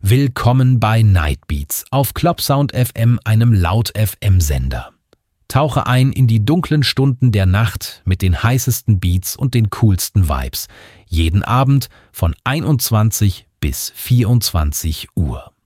Willkommen bei Nightbeats auf Clubsound FM, einem Laut-FM-Sender. Tauche ein in die dunklen Stunden der Nacht mit den heißesten Beats und den coolsten Vibes. Jeden Abend von 21 bis 24 Uhr.